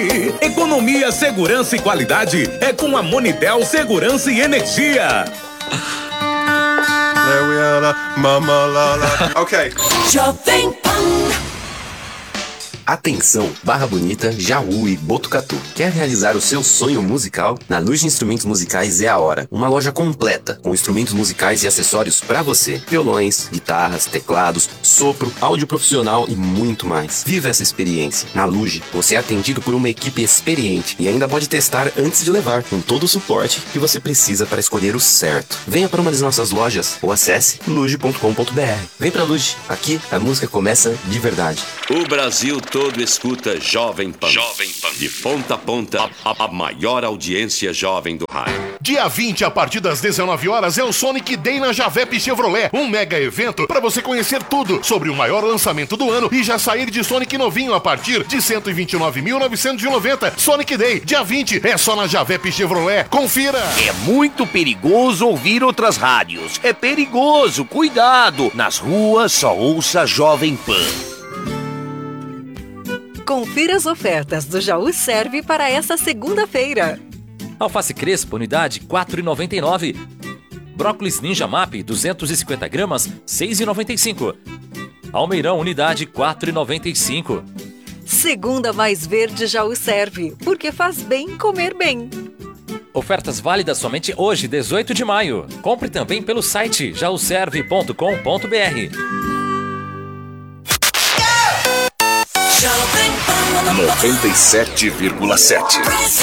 Economia, segurança e qualidade é com a Monitel Segurança e Energia. There we are, mama la la. Ok. Jovem Pan. Atenção, Barra Bonita, Jaú e Botucatu. Quer realizar o seu sonho musical? Na Luz de Instrumentos Musicais é a hora. Uma loja completa, com instrumentos musicais e acessórios pra você. Violões, guitarras, teclados, sopro, áudio profissional e muito mais. Viva essa experiência. Na Luz, você é atendido por uma equipe experiente e ainda pode testar antes de levar, com todo o suporte que você precisa para escolher o certo. Venha para uma das nossas lojas ou acesse luge.com.br. Vem pra Luz, aqui a música começa de verdade. O Brasil todo escuta Jovem Pan. Jovem Pan. De ponta a ponta, a maior audiência jovem do rádio. Dia 20, a partir das 19 horas, é o Sonic Day na Javep Chevrolet. Um mega evento para você conhecer tudo sobre o maior lançamento do ano e já sair de Sonic novinho a partir de 129.990. Sonic Day, dia 20, é só na Javep Chevrolet. Confira! É muito perigoso ouvir outras rádios. É perigoso, cuidado. Nas ruas só ouça Jovem Pan. Confira as ofertas do Jaú Serve para essa segunda-feira. Alface Crespo, unidade 4,99. Brócolis Ninja Map, 250 gramas, 6,95. Almeirão, unidade 4,95. Segunda mais verde Jaú Serve, porque faz bem comer bem. Ofertas válidas somente hoje, 18 de maio. Compre também pelo site jauserve.com.br. 97,7.